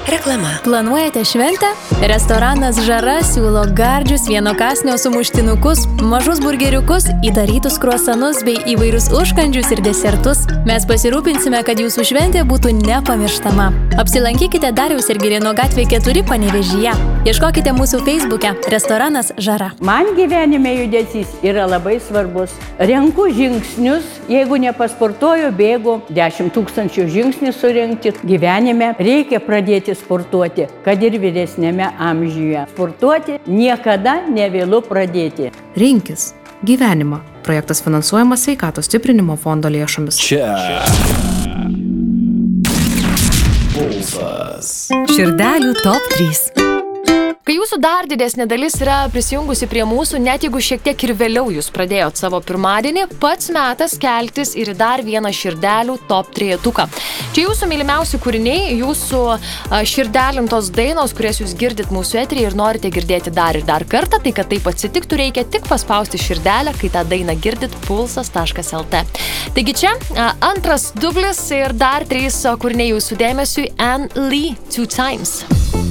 Reklama. Planuojate šventę? Restoranas Žara siūlo gardžius vienokąsnio sumuštinukus, mažus burgeriukus, įdarytus kruasanus bei įvairius užkandžius ir desertus. Mes pasirūpinsime, kad jūsų šventė būtų nepamirštama. Apsilankykite Dariaus ir Girėno gatvė 4 Panevėžyje. Ieškokite mūsų Facebook'e Restoranas Žara. Man gyvenime judesys yra labai svarbus. Renku žingsnius, jeigu nepasportuoju, bėgu 10 000 žingsnių surinkti. Gyvenime reikia pradėti sportuoti, kad ir vyresnėme amžiuje. Sportuoti niekada nevėlu pradėti. Rinkis gyvenimą. Projektas finansuojamas Sveikatos stiprinimo fondo lėšomis. Širdelių top 3. Kai jūsų dar didesnė dalis yra prisijungusi prie mūsų, net jeigu šiek tiek ir vėliau jūs pradėjot savo pirmadienį, pats metas keltis ir dar vieną širdelių top 3. Čia jūsų mylimiausi kūriniai, jūsų širdelintos dainos, kurias jūs girdit mūsų eteryje ir norite girdėti dar ir dar kartą, tai kad taip atsitiktų, reikia tik paspausti širdelę, kai tą dainą girdit pulsas.lt. Taigi čia antras dublis ir dar 3 kūriniai jūsų dėmesiui. Ann Lee, Two Times.